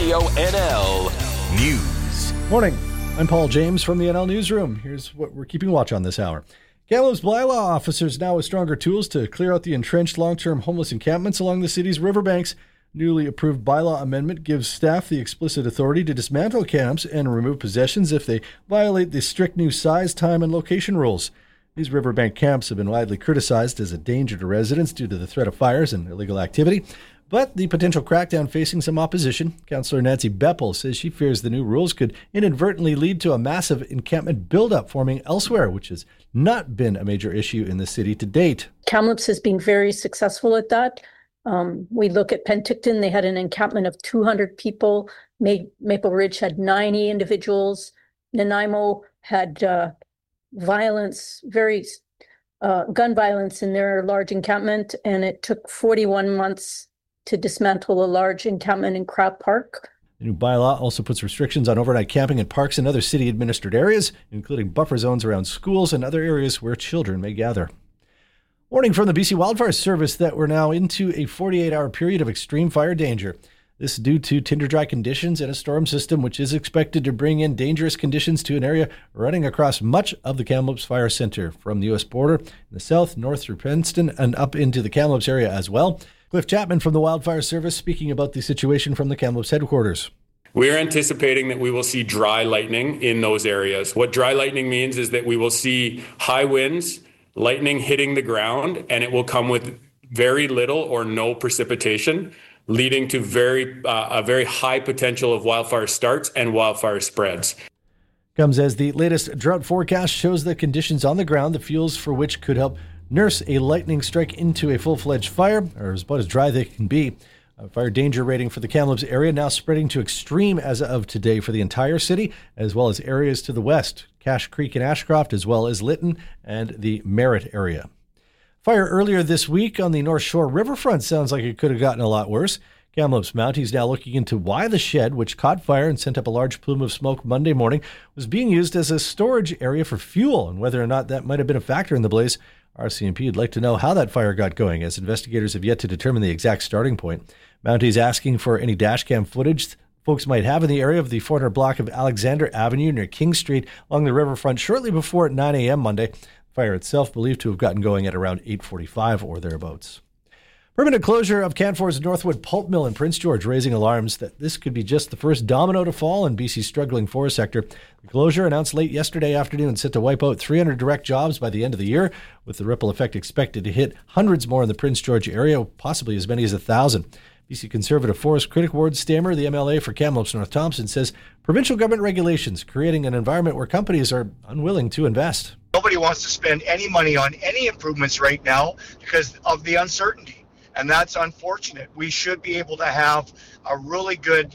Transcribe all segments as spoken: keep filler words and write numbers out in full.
Radio N L News. Morning. I'm Paul James from the N L Newsroom. Here's what we're keeping watch on this hour. Kamloops bylaw officers now with stronger tools to clear out the entrenched long-term homeless encampments along the city's riverbanks. Newly approved bylaw amendment gives staff the explicit authority to dismantle camps and remove possessions if they violate the strict new size, time, and location rules. These riverbank camps have been widely criticized as a danger to residents due to the threat of fires and illegal activity. But the potential crackdown facing some opposition. Councillor Nancy Beppel says she fears the new rules could inadvertently lead to a massive encampment buildup forming elsewhere, which has not been a major issue in the city to date. Kamloops has been very successful at that. Um, we look at Penticton, they had an encampment of two hundred people. Maple Ridge had ninety individuals. Nanaimo had uh, violence, very uh, gun violence in their large encampment, and it took forty-one months to dismantle a large encampment in Crab Park. The new bylaw also puts restrictions on overnight camping in parks and other city-administered areas, including buffer zones around schools and other areas where children may gather. Warning from the B C Wildfire Service that we're now into a forty-eight hour period of extreme fire danger. This is due to tinder-dry conditions and a storm system which is expected to bring in dangerous conditions to an area running across much of the Kamloops Fire Center, from the U S border in the south, north through Princeton, and up into the Kamloops area as well. Cliff Chapman from the Wildfire Service speaking about the situation from the Kamloops headquarters. We're anticipating that we will see dry lightning in those areas. What dry lightning means is that we will see high winds, lightning hitting the ground, and it will come with very little or no precipitation, leading to very uh, a very high potential of wildfire starts and wildfire spreads. Comes as the latest drought forecast shows the conditions on the ground, the fuels for which could help nurse a lightning strike into a full-fledged fire, or about as dry they can be. A fire danger rating for the Kamloops area now spreading to extreme as of today for the entire city, as well as areas to the west, Cache Creek and Ashcroft, as well as Lytton and the Merritt area. Fire earlier this week on the North Shore riverfront sounds like it could have gotten a lot worse. Kamloops Mounties now looking into why the shed, which caught fire and sent up a large plume of smoke Monday morning, was being used as a storage area for fuel, and whether or not that might have been a factor in the blaze. R C M P would like to know how that fire got going, as investigators have yet to determine the exact starting point. Mounties asking for any dashcam footage folks might have in the area of the four hundred block of Alexander Avenue near King Street along the riverfront shortly before nine a.m. Monday. Fire itself believed to have gotten going at around eight forty-five or thereabouts. Permanent closure of Canfor's Northwood Pulp Mill in Prince George, raising alarms that this could be just the first domino to fall in B C's struggling forest sector. The closure, announced late yesterday afternoon, set to wipe out three hundred direct jobs by the end of the year, with the ripple effect expected to hit hundreds more in the Prince George area, possibly as many as a thousand. B C Conservative Forest critic Ward Stammer, the M L A for Kamloops North Thompson, says provincial government regulations creating an environment where companies are unwilling to invest. Nobody wants to spend any money on any improvements right now because of the uncertainty. And that's unfortunate. We should be able to have a really good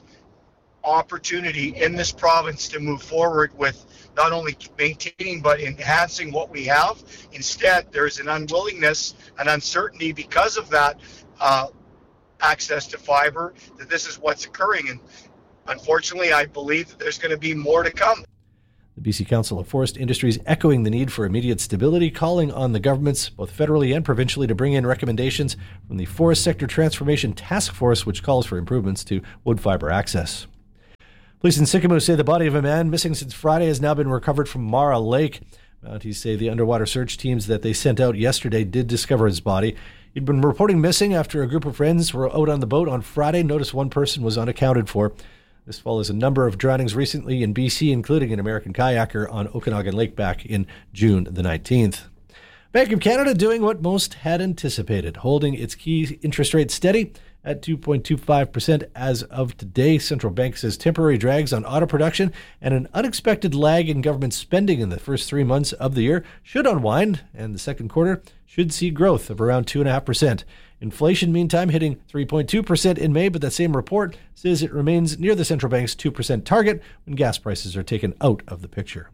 opportunity in this province to move forward with not only maintaining but enhancing what we have. Instead, there's an unwillingness and uncertainty because of that uh, access to fiber, that this is what's occurring. And unfortunately, I believe that there's going to be more to come. The B C Council of Forest Industries echoing the need for immediate stability, calling on the governments, both federally and provincially, to bring in recommendations from the Forest Sector Transformation Task Force, which calls for improvements to wood fiber access. Police in Sycamore say the body of a man missing since Friday has now been recovered from Mara Lake. Mounties say the underwater search teams that they sent out yesterday did discover his body. He'd been reporting missing after a group of friends were out on the boat on Friday. Noticed one person was unaccounted for. This follows a number of drownings recently in B C, including an American kayaker on Okanagan Lake back in June the nineteenth. Bank of Canada doing what most had anticipated, holding its key interest rate steady at two point two five percent as of today. Central Bank says temporary drags on auto production and an unexpected lag in government spending in the first three months of the year should unwind, and the second quarter should see growth of around two point five percent. Inflation, meantime, hitting three point two percent in May, but that same report says it remains near the central bank's two percent target when gas prices are taken out of the picture.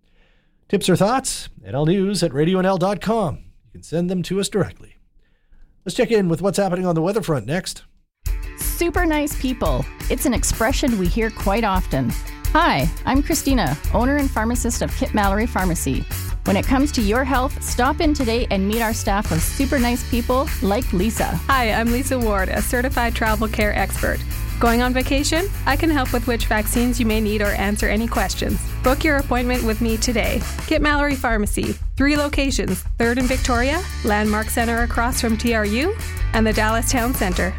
Tips or thoughts? N L News at radio n l dot com. You can send them to us directly. Let's check in with what's happening on the weather front next. Super nice people. It's an expression we hear quite often. Hi, I'm Christina, owner and pharmacist of Kit Mallory Pharmacy. When it comes to your health, stop in today and meet our staff of super nice people like Lisa. Hi, I'm Lisa Ward, a certified travel care expert. Going on vacation? I can help with which vaccines you may need or answer any questions. Book your appointment with me today. Kit Mallory Pharmacy. Three locations. Third in Victoria, Landmark Center across from T R U, and the Dallas Town Center.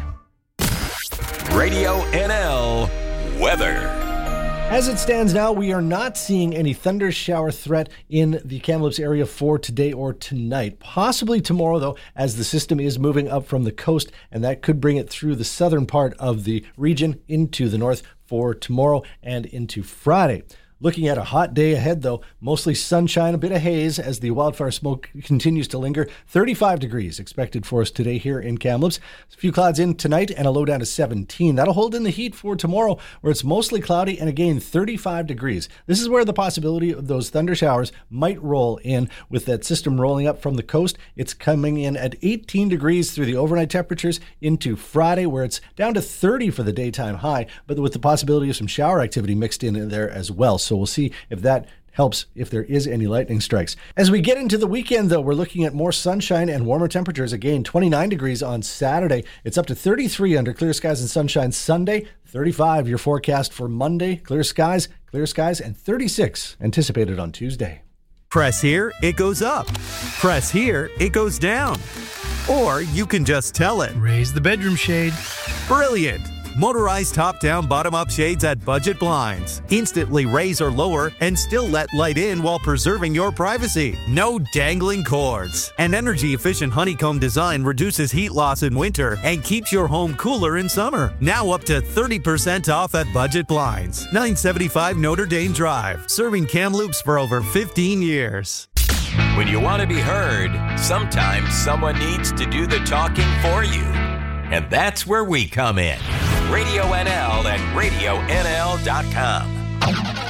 Radio N L weather. As it stands now, we are not seeing any thunder shower threat in the Kamloops area for today or tonight. Possibly tomorrow, though, as the system is moving up from the coast, and that could bring it through the southern part of the region into the north for tomorrow and into Friday. Looking at a hot day ahead, though, mostly sunshine, a bit of haze as the wildfire smoke continues to linger. thirty-five degrees expected for us today here in Kamloops. A few clouds in tonight and a low down to seventeen. That'll hold in the heat for tomorrow, where it's mostly cloudy and again thirty-five degrees. This is where the possibility of those thunder showers might roll in with that system rolling up from the coast. It's coming in at eighteen degrees through the overnight temperatures into Friday, where it's down to thirty for the daytime high, but with the possibility of some shower activity mixed in there as well. So we'll see if that helps if there is any lightning strikes. As we get into the weekend, though, we're looking at more sunshine and warmer temperatures. Again, twenty-nine degrees on Saturday. It's up to thirty-three under clear skies and sunshine Sunday. thirty-five your forecast for Monday. Clear skies, clear skies, and thirty-six anticipated on Tuesday. Press here, it goes up. Press here, it goes down. Or you can just tell it. Raise the bedroom shade. Brilliant. Motorized top-down, bottom-up shades at Budget Blinds. Instantly raise or lower and still let light in while preserving your privacy. No dangling cords. An energy-efficient honeycomb design reduces heat loss in winter and keeps your home cooler in summer. Now up to thirty percent off at Budget Blinds. nine seventy-five Notre Dame Drive. Serving Kamloops for over fifteen years. When you want to be heard, sometimes someone needs to do the talking for you. And that's where we come in. Radio N L and radio N L dot com.